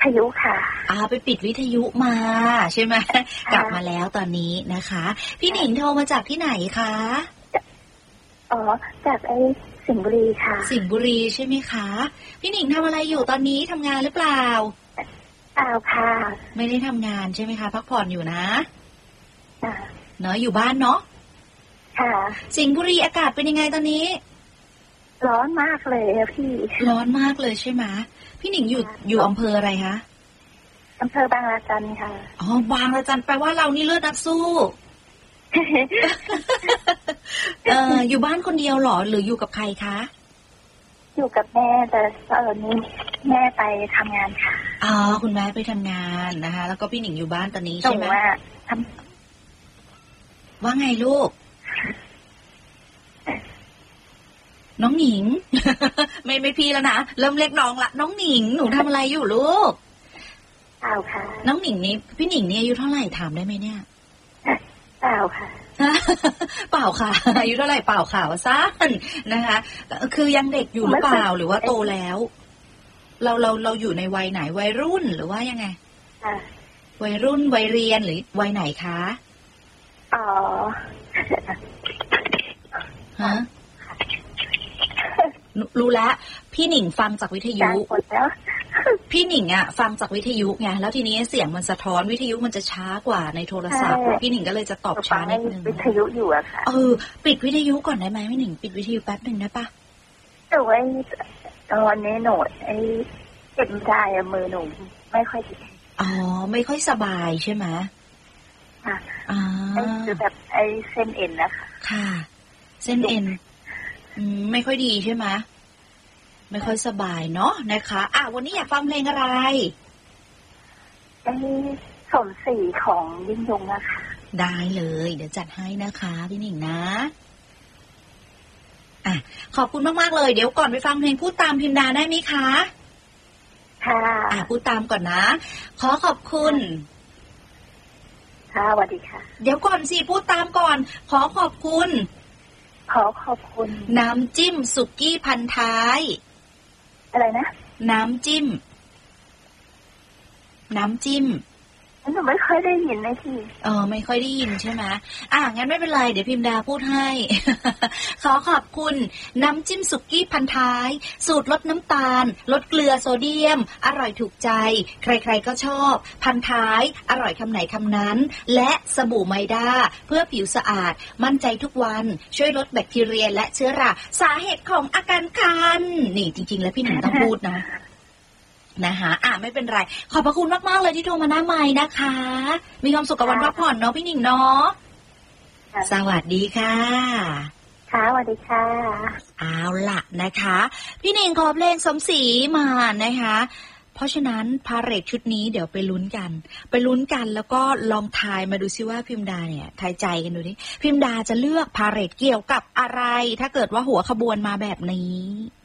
ยุค่ะไปปิดวิทยุมาใช่ไหมกลับมาแล้วตอนนี้นะคะพี่หนิงโทรมาจากที่ไหนคะจากสิงห์บุรีค่ะสิงห์บุรีใช่ไหมคะพี่หนิงทำอะไรอยู่ตอนนี้ทำงานหรือเปล่าเปล่าค่ะไม่ได้ทำงานใช่ไหมคะพักผ่อนอยู่นะเนาะอยู่บ้านเนาะค่ะสิงห์บุรีอากาศเป็นยังไงตอนนี้ร้อนมากเลยพี่ร้อนมากเลยใช่ไหมพี่หนิงอยู่อำเภออะไรคะอำเภอบางระจันค่ะบางระจันแปลว่าเรานี่เลือดนักสู้ อยู่บ้านคนเดียวหรอหรืออยู่กับใครคะอยู่กับแม่แต่นี้แม่ไปทำงานค่ะคุณแม่ไปทำงานนะคะแล้วก็พี่หนิงอยู่บ้านตอนนี้ใช่ไหมว่าไงลูกน้องหนิง ไม่พี่แล้วนะเริ่มเรียกน้องละน้องหนิงหนูทำอะไรอยู่ลูกเปล่าค่ะน้องหนิงนี่พี่หนิงนี่อายุเท่าไหร่ถามได้ไหมเนี่ยเปล่าค่ะเปล่าค่ะอายุเท่าไหร่เปล่าค่ะว่าสั้นนะคะคือยังเด็กอยู่หรือเปล่าหรือว่าโตแล้วเราอยู่ในวัยไหนวัยรุ่นหรือว่ายังไงวัยรุ่นวัยเรียนหรือวัยไหนคะฮะรู้แล้วพี่หนิงฟังจากวิทยุพี่หนิงฟังจากวิทยุไงแล้วทีนี้เสียงมันสะท้อนวิทยุมันจะช้ากว่าในโทรศัพท์พี่หนิงก็เลยจะตอบช้านิดนึงวิทยุอยู่อะค่ะปิดวิทยุก่อนได้ไหมพี่หนิงปิดวิทยุแป๊บนึงได้ปะแต่ว่าตอนนี้หนูเจ็บใจมือหนูไม่ค่อยดีไม่ค่อยสบายใช่ไหมค่ะคือแบบเส้นเอ็นนะคะค่ะเส้นเอ็นไม่ค่อยดีใช่ไหมไม่ค่อยสบายเนาะนะคะวันนี้อยากฟังเพลงอะไรสมศรีของยิ่งยงนะคะได้เลยเดี๋ยวจัดให้นะคะพี่หนิงนะขอบคุณมากๆเลยเดี๋ยวก่อนไปฟังเพลงพูดตามพิมดาได้ไหมคะค่ะพูดตามก่อนนะขอบคุณค่ะสวัสดีค่ะเดี๋ยวก่อนสิพูดตามก่อนขอบคุณน้ำจิ้มสุกี้พันท้ายอะไรนะน้ำจิ้มหนูไม่ค่อยได้ยินเลยพี่ไม่ค่อยได้ยินใช่ไหมงั้นไม่เป็นไรเดี๋ยวพิมดาพูดให้ ขอบคุณน้ำจิ้มสุกี้พันท้ายสูตรลดน้ำตาลลดเกลือโซเดียมอร่อยถูกใจใครๆก็ชอบพันท้ายอร่อยคำไหนคำนั้นและสบู่ไมด้าเพื่อผิวสะอาดมั่นใจทุกวันช่วยลดแบคทีเรียและเชื้อราสาเหตุของอาการคันนี่จริงๆแล้วพี่หนิงต้องพูดนะนะคะไม่เป็นไรขอบพระคุณมากๆเลยที่โทรมาหน้าไมค์นะคะมีความสุขกับวันพักผ่อนเนาะพี่หนิงเนาะสวัสดีค่ะค่ะสวัสดีค่ะเอาล่ะนะคะพี่หนิงขอเพลงสมศรีมานะคะเพราะฉะนั้นพาเหรดชุดนี้เดี๋ยวไปลุ้นกันแล้วก็ลองทายมาดูซิว่าพิมดาเนี่ยทายใจกันดูดิพิมดาจะเลือกพาเหรดเกี่ยวกับอะไรถ้าเกิดว่าหัวขบวนมาแบบนี้